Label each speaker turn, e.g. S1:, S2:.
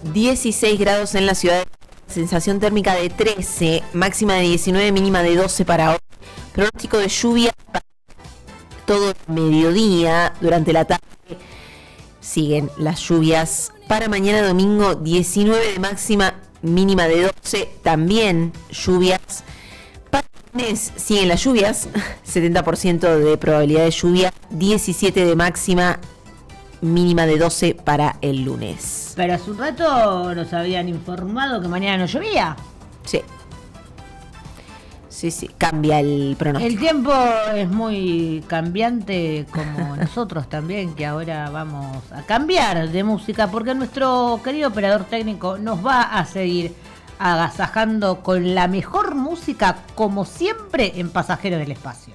S1: 16 grados en la ciudad, sensación térmica de 13, máxima de 19, mínima de 12 para hoy. Pronóstico de lluvia para todo el mediodía, durante la tarde siguen las lluvias. Para mañana domingo, 19 de máxima, mínima de 12, también lluvias. Para el lunes siguen las lluvias, 70% de probabilidad de lluvia, 17 de máxima, mínima de 12 para el lunes.
S2: Pero hace un rato nos habían informado que mañana no llovía.
S1: Sí. Sí, cambia el pronóstico.
S2: El tiempo es muy cambiante, como nosotros también, que ahora vamos a cambiar de música, porque nuestro querido operador técnico nos va a seguir agasajando con la mejor música, como siempre, en Pasajeros del Espacio.